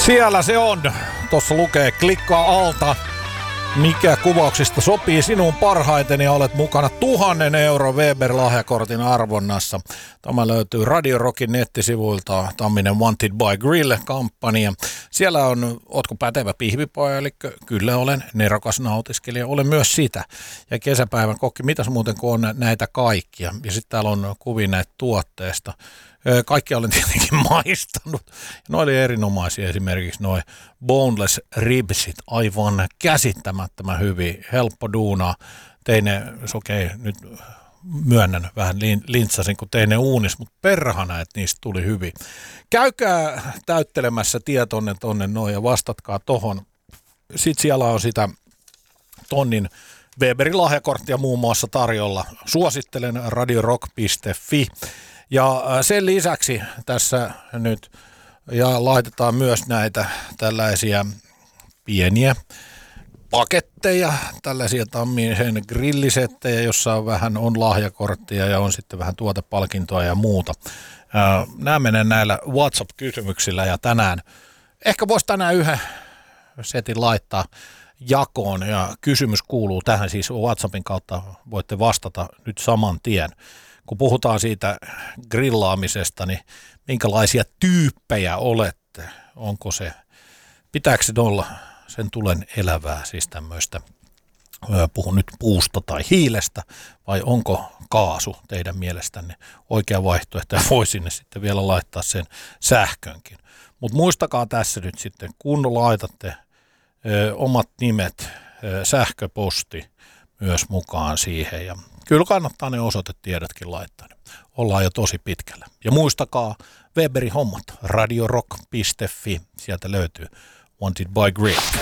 Siellä se on. Tuossa lukee, klikkaa alta, mikä kuvauksista sopii sinuun parhaiten ja olet mukana 1 000 € Weber-lahjakortin arvonnassa. Tämä löytyy Radio Rockin nettisivuilta, Tamminen Wanted by Grill-kampanja. Siellä on, ootko pätevä pihvipoja, eli kyllä olen nerokas nautiskelija, olen myös sitä. Ja kesäpäivän kokki, mitäs muuten kun on näitä kaikkia. Ja sitten täällä on kuvia näitä tuotteista. Kaikki olen tietenkin maistanut. Ne oli erinomaisia, esimerkiksi nuo boneless ribsit, aivan käsittämättömän hyviä, helppo duunaa. Tein ne, okei, nyt myönnän vähän lintsasin, kun tein ne uunis, mutta perhana, että niistä tuli hyvin. Käykää täyttelemässä tietonne tonne noin ja vastatkaa tohon. Sitten siellä on sitä tonnin Weberin lahjakorttia muun muassa tarjolla. Suosittelen radiorock.fi. Ja sen lisäksi tässä nyt ja laitetaan myös näitä tällaisia pieniä paketteja, tällaisia Tammisen grillisettejä, jossa on lahjakorttia ja on sitten vähän tuotepalkintoa ja muuta. Nämä menee näillä WhatsApp-kysymyksillä ja tänään, ehkä voisi tänään yhden setin laittaa jakoon ja kysymys kuuluu tähän, siis WhatsAppin kautta voitte vastata nyt saman tien. Kun puhutaan siitä grillaamisesta, niin minkälaisia tyyppejä olette? Onko se, pitääkö se olla sen tulen elävää, siis tämmöistä, puhun nyt puusta tai hiilestä, vai onko kaasu teidän mielestänne oikea vaihtoehto, ja voi sinne sitten vielä laittaa sen sähkönkin. Mutta muistakaa tässä nyt sitten, kun laitatte omat nimet, sähköposti myös mukaan siihen, ja kyllä kannattaa ne osoitetiedotkin laittaa. Ollaan jo tosi pitkällä. Ja muistakaa Weberin hommat, radiorock.fi, sieltä löytyy Wanted by Grill.